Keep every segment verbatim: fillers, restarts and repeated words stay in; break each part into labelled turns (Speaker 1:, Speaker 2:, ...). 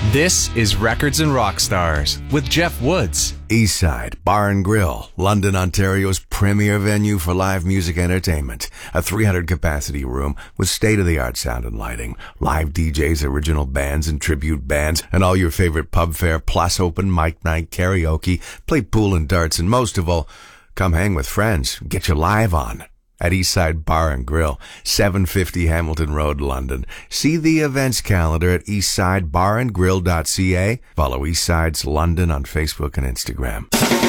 Speaker 1: This is Records and Rock Stars with Jeff Woods.
Speaker 2: Eastside Bar and Grill, London, Ontario's premier venue for live music entertainment. A three hundred capacity room with state-of-the-art sound and lighting, live D Js, original bands and tribute bands, and all your favorite pub fare, plus open mic night, karaoke, play pool and darts, and most of all, come hang with friends, get you live on. At Eastside Bar and Grill, seven fifty Hamilton Road, London. See the events calendar at eastside bar and grill dot c a. Follow Eastside's London on Facebook and Instagram.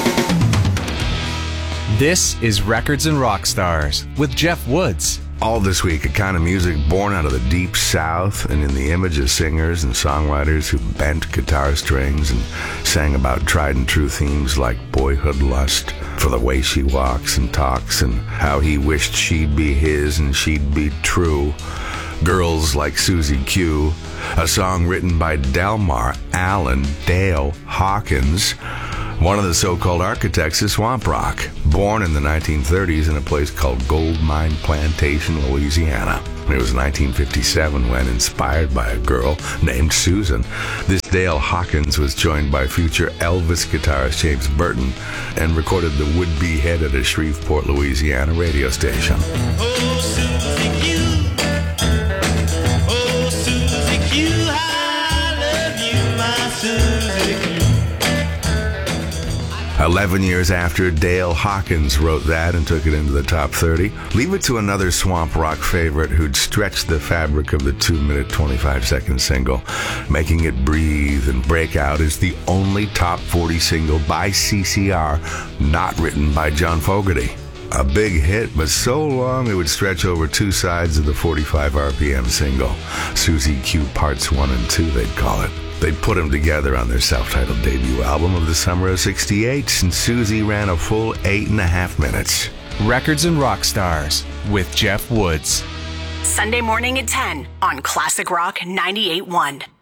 Speaker 1: This is Records and Rock Stars with Jeff Woods.
Speaker 2: All this week, a kind of music born out of the deep south and in the image of singers and songwriters who bent guitar strings and sang about tried and true themes like boyhood lust for the way she walks and talks and how he wished she'd be his and she'd be true. Girls Like Susie Q, a song written by Delmar Allen Dale Hawkins, one of the so-called architects of swamp rock, born in the nineteen thirties in a place called Gold Mine Plantation, Louisiana. It was nineteen fifty-seven when, inspired by a girl named Susan, this Dale Hawkins was joined by future Elvis guitarist James Burton and recorded the would-be head at a Shreveport, Louisiana radio station.
Speaker 3: Oh, Susie Q. Oh, Susie Q. I love you, my Susie Q.
Speaker 2: Eleven years after Dale Hawkins wrote that and took it into the top thirty, leave it to another swamp rock favorite who'd stretched the fabric of the two minute, twenty-five second single, making it breathe and break out as the only top forty single by C C R not written by John Fogerty. A big hit, but so long it would stretch over two sides of the forty-five R P M single. Susie Q Parts one and two, they'd call it. They put them together on their self-titled debut album of the summer of sixty-eight, and Susie ran a full eight and a half minutes.
Speaker 1: Records and Rock Stars with Jeff Woods.
Speaker 4: Sunday morning at ten on Classic Rock ninety-eight point one.